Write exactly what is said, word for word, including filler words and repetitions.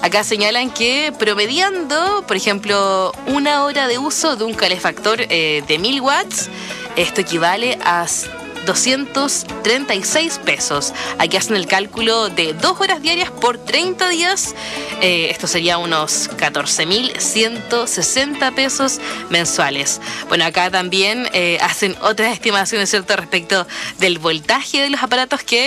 Acá señalan que promediando, por ejemplo, una hora de uso de un calefactor eh, de mil watts, esto equivale a doscientos treinta y seis pesos. Aquí hacen el cálculo de dos horas diarias por treinta días. Eh, esto sería unos catorce mil ciento sesenta pesos mensuales. Bueno, acá también eh, hacen otras estimaciones, ¿cierto?, respecto del voltaje de los aparatos que